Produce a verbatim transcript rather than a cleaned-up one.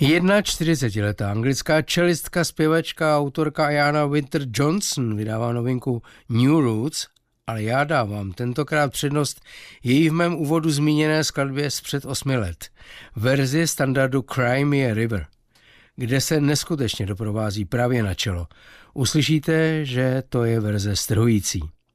čtyřicetiletá anglická čelistka, zpěvačka a autorka Ayana Winter-Johnson vydává novinku New Roots, ale já dávám tentokrát přednost její v mém úvodu zmíněné skladbě z před osmi let, verzi standardu Cry Me a River, kde se neskutečně doprovází právě na čelo. Uslyšíte, že to je verze strhující.